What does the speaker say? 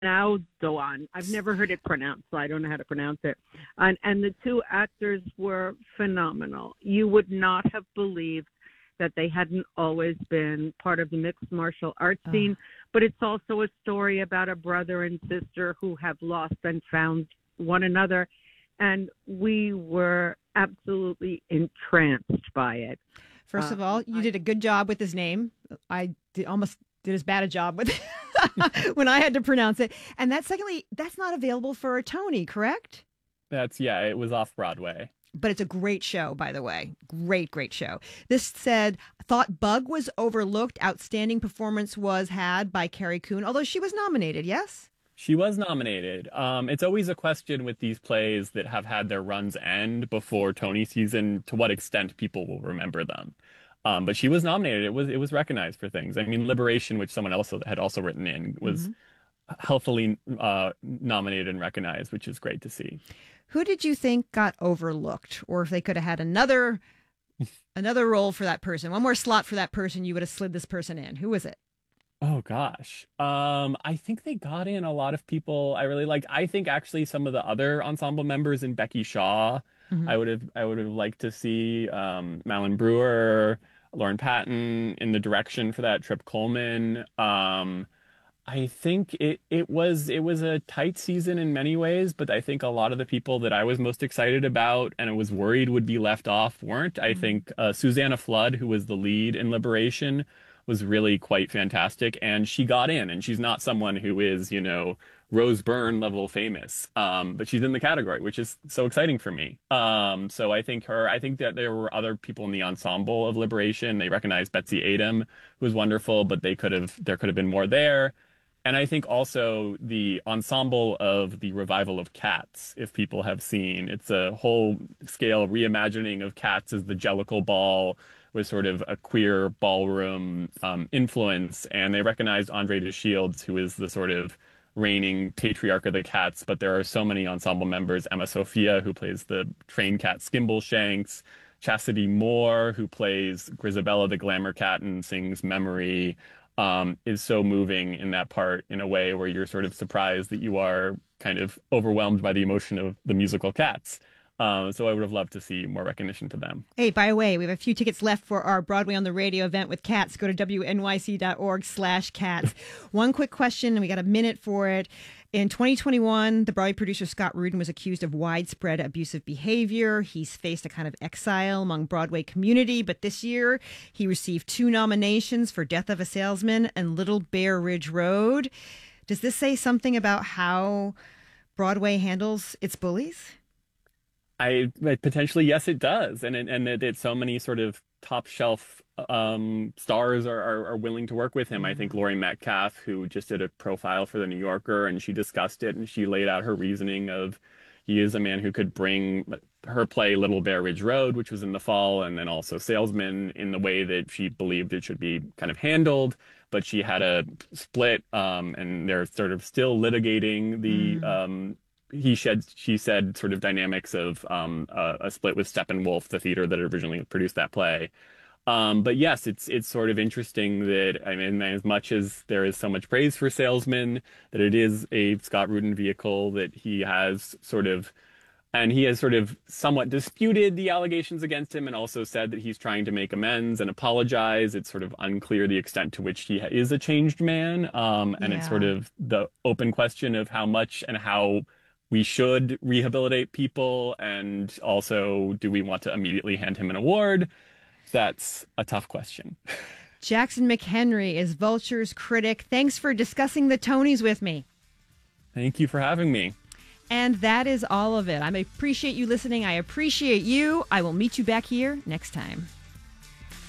Aldoan. I've never heard it pronounced, so I don't know how to pronounce it. And the two actors were phenomenal. You would not have believed that they hadn't always been part of the mixed martial arts scene, but it's also a story about a brother and sister who have lost and found one another, and we were absolutely entranced by it. First of all, you did a good job with his name. Almost did as bad a job with it when I had to pronounce it. And secondly, that's not available for a Tony, correct? It was off Broadway. But it's a great show, by the way. Great show. This said, thought Bug was overlooked. Outstanding performance was had by Carrie Coon, although she was nominated, yes? She was nominated. It's always a question with these plays that have had their runs end before Tony season, to what extent people will remember them. But she was nominated. It was recognized for things. I mean, Liberation, which someone else had also written in, was healthily nominated and recognized, which is great to see. Who did you think got overlooked? Or if they could have had another role for that person, one more slot for that person, you would have slid this person in. Who was it? Oh, gosh. I think they got in a lot of people I really liked. I think actually some of the other ensemble members in Becky Shaw, I would have liked to see Malin Brewer, Lauren Patton in the direction for that, Trip Coleman. I think it was a tight season in many ways, but I think a lot of the people that I was most excited about and I was worried would be left off weren't. I think Susanna Flood, who was the lead in Liberation, was really quite fantastic, and she got in, and she's not someone who is, Rose Byrne level famous, but she's in the category, which is so exciting for me. So I think that there were other people in the ensemble of Liberation. They recognized Betsy Adam, who was wonderful, but there could have been more there. And I think also the ensemble of the revival of Cats, if people have seen, it's a whole scale reimagining of Cats as the Jellicle Ball with sort of a queer ballroom influence. And they recognized Andre de Shields, who is the sort of reigning patriarch of the Cats. But there are so many ensemble members. Emma Sophia, who plays the trained cat Skimbleshanks. Chastity Moore, who plays Grisabella the Glamour Cat and sings Memory, is so moving in that part in a way where you're sort of surprised that you are kind of overwhelmed by the emotion of the musical Cats. So I would have loved to see more recognition to them. Hey, by the way, we have a few tickets left for our Broadway on the Radio event with Cats. Go to wnyc.org/cats. One quick question, and we got a minute for it. In 2021, the Broadway producer Scott Rudin was accused of widespread abusive behavior. He's faced a kind of exile among Broadway community, but this year he received 2 nominations for Death of a Salesman and Little Bear Ridge Road. Does this say something about how Broadway handles its bullies? Potentially, yes, it does. And that so many sort of top shelf stars are willing to work with him. I think Laurie Metcalf, who just did a profile for the New Yorker, and she discussed it, and she laid out her reasoning of he is a man who could bring her play Little Bear Ridge Road, which was in the fall, and then also Salesman in the way that she believed it should be kind of handled. But she had a split, and they're sort of still litigating the she said sort of dynamics of a split with Steppenwolf, the theater that originally produced that play. But yes, it's sort of interesting that, I mean, as much as there is so much praise for Salesman, that it is a Scott Rudin vehicle, that he has sort of somewhat disputed the allegations against him and also said that he's trying to make amends and apologize. It's sort of unclear the extent to which he is a changed man. And it's sort of the open question of how much and how we should rehabilitate people, and also, do we want to immediately hand him an award? That's a tough question. Jackson McHenry is Vulture's critic. Thanks for discussing the Tonys with me. Thank you for having me. And that is all of it. I appreciate you listening. I appreciate you. I will meet you back here next time.